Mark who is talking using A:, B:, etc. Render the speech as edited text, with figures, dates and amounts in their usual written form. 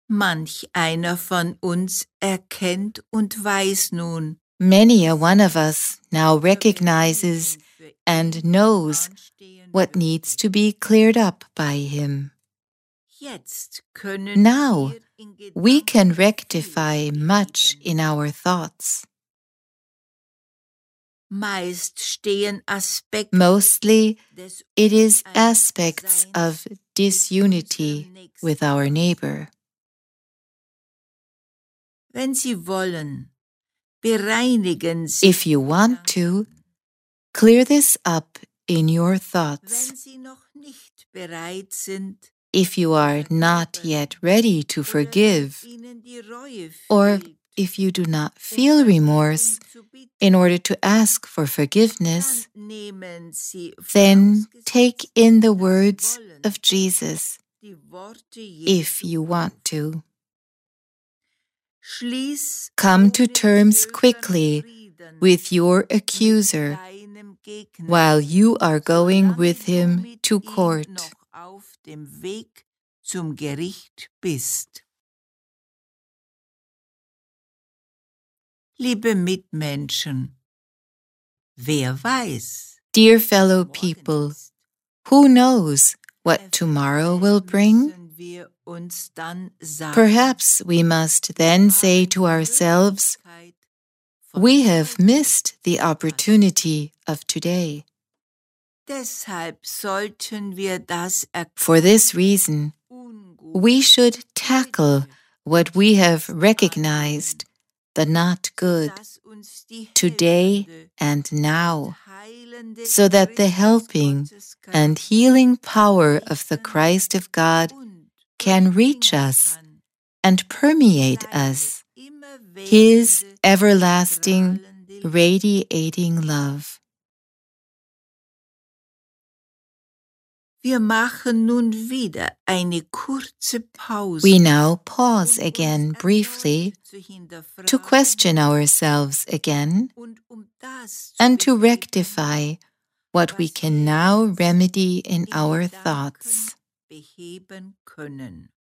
A: Manch einer von uns erkennt und weiß nun,
B: Many a one of us now recognizes and knows what needs to be cleared up by Him. Now, we can rectify much in our thoughts. Mostly, it is aspects of disunity with our neighbor. If you want to, clear this up in your thoughts. If you are not yet ready to forgive, or if you do not feel remorse in order to ask for forgiveness, then take in the words of Jesus, if you want to. Come to terms quickly with your accuser while you are going with him to court.
A: Liebe Mitmenschen, wer weiß?
B: Dear fellow people, who knows what tomorrow will bring? Perhaps we must then say to ourselves, we have missed the opportunity of today. For this reason, we should tackle what we have recognized, the not good, today and now, so that the helping and healing power of the Christ of God can reach us and permeate us, His everlasting, radiating love.
A: Wir machen nun wieder eine kurze Pause.
B: We now pause again briefly to question ourselves again and to rectify what we can now remedy in our thoughts.
A: Beheben können.